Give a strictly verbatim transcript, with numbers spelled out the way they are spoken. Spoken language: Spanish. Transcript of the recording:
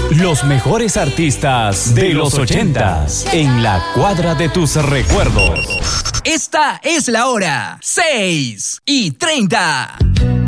Los mejores artistas de los ochentas en la cuadra de tus recuerdos. Esta es la hora, seis y treinta.